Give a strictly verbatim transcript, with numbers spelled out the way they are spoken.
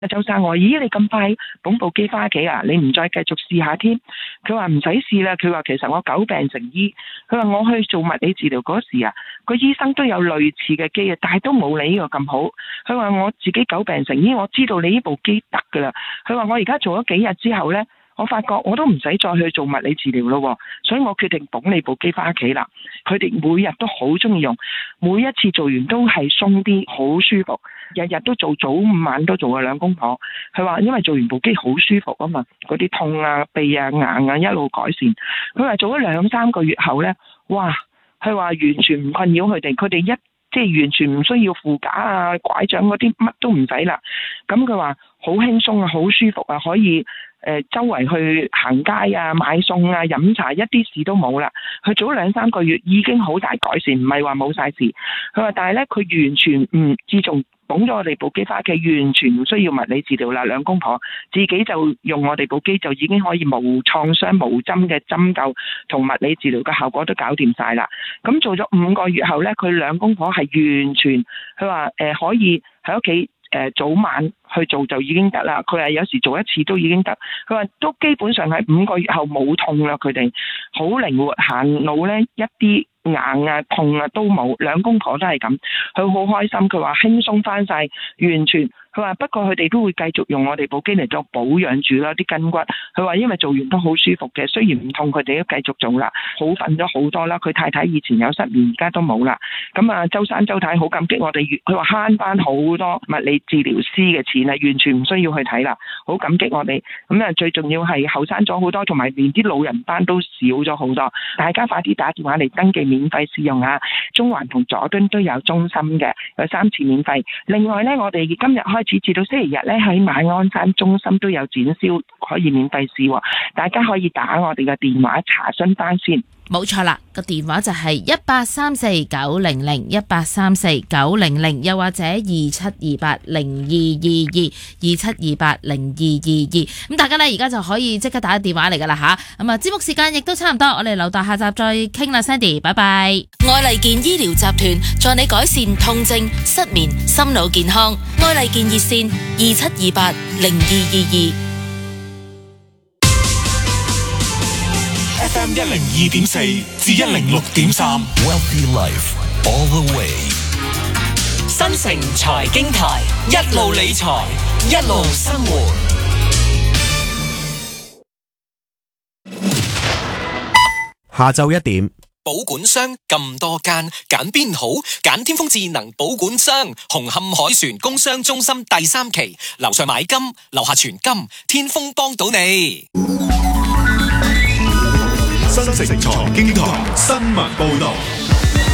周生，我話咦你咁快捧部機翻屋企啊？你唔再繼續試下添？佢話唔使試啦。佢話其實我久病成醫。佢話我去做物理治療嗰時啊，個醫生都有類似嘅機啊，但係都冇你呢個咁好。佢話我自己久病成醫，我知道你呢部機得噶啦。佢話我而家做咗幾日之後呢，我發覺我都唔使再去做物理治療咯，所以我決定捧你部機翻屋企啦。佢哋每日都好中意用，每一次做完都係鬆啲，好舒服。日日都做，早午晚都做啊，兩公婆。佢話因為做完部機好舒服啊嘛，嗰啲痛啊、痹啊、硬啊一路改善。佢話做咗兩三個月後呢，哇！佢話完全唔困擾佢哋，佢哋一即係完全唔需要扶架啊、拐杖嗰啲，乜都唔使啦。咁佢話好輕鬆啊，好舒服啊，可以誒、呃、周圍去行街啊、買餸啊、飲茶，一啲事都冇啦。佢做咗兩三個月已經好大改善，唔係話冇晒事。佢話但係呢，佢完全唔自從捧咗我哋部機翻屋企，完全唔需要物理治療啦。兩公婆自己就用我哋部機就已經可以無創傷無針嘅針灸同物理治療嘅效果都搞掂晒啦。咁做咗五個月後呢，佢兩公婆係完全，佢話誒可以喺屋企誒早晚去做就已經得啦。佢話有時做一次都已經得。佢話都基本上喺五個月後冇痛啦。佢哋好靈活，行路呢一啲硬啊痛啊都冇，兩公婆都係咁，佢好開心。佢話輕鬆翻晒，完全。佢話不過佢哋都會繼續用我哋部機嚟做保養住啦啲筋骨。佢話因為做完都好舒服嘅，雖然唔痛，佢哋都繼續做啦，好瞓咗好多啦。佢太太以前有失眠，而家都冇啦。咁啊，周生周太好感激我哋，佢話慳翻好多物理治療師嘅錢啊，完全唔需要去睇啦，好感激我哋。咁啊，最重要係後生咗好多，同埋連啲老人班都少咗好多。大家快啲打電話嚟登記免費試用啊！中環同佐敦都有中心嘅，有三次免費。另外呢，我哋今日開始至到星期日呢，喺馬鞍山中心都有展銷，可以免費試。大家可以打我哋嘅電話查詢翻先。 冇錯啦，個電話就係一八三四九零零一八三四九零零，又或者二七二八零二二二二七二八零二二二。咁大家呢，而家就可以即刻打電話嚟噶啦吓。咁啊，節目時間亦都差唔多，我哋留待下集再傾啦 ，Sandy， 拜拜。愛麗健醫療集團助你改善痛症、失眠、心腦健康。愛麗健熱線二七二八零二二二。 F M 一零二點四至一零六點三 Wealthy Life All the Way 新城財經台，一路理財一路生活。 下晝一點， 保管商咁多間，揀邊好？揀天風智能保管商，紅磡海船工商中心第三期，樓上買金，樓下存金，天風幫到你。 新城財經台新聞報道。